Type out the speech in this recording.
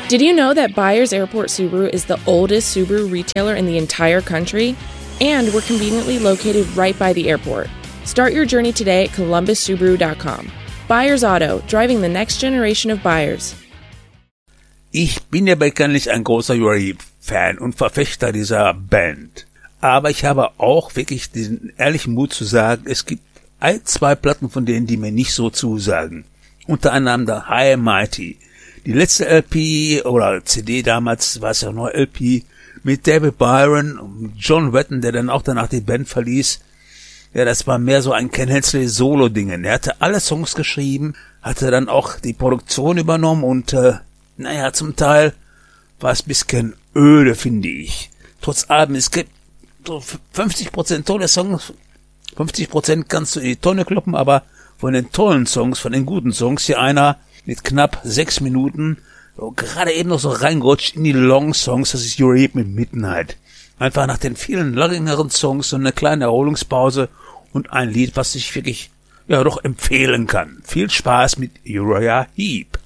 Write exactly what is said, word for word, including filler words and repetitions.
Did you know that Byers Airport Subaru is the oldest Subaru retailer in the entire country? And we're conveniently located right by the airport. Start your journey today at columbus subaru dot com. Byers Auto, driving the next generation of buyers. Ich bin ja bekanntlich ein großer U R E-Fan und Verfechter dieser Band. Aber ich habe auch wirklich diesen ehrlichen Mut zu sagen, es gibt ein, zwei Platten von denen, die mir nicht so zusagen. Unter anderem der High and Mighty. Die letzte L P oder C D damals, war es ja nur L P, mit David Byron und John Wetton, der dann auch danach die Band verließ. Ja, das war mehr so ein Ken Hensley Solo-Dingen. Er hatte alle Songs geschrieben, hatte dann auch die Produktion übernommen und, äh, naja, zum Teil war es ein bisschen öde, finde ich. Trotz allem, es gibt so fünfzig Prozent tolle Songs, fünfzig Prozent kannst du in die Tonne kloppen, aber von den tollen Songs, von den guten Songs, hier einer mit knapp sechs Minuten, so gerade eben noch so reingerutscht in die Long-Songs, das ist Europe mit Midnight. Einfach nach den vielen längeren Songs so eine kleine Erholungspause und ein Lied, was ich wirklich, ja, doch empfehlen kann. Viel Spaß mit Uriah Heep.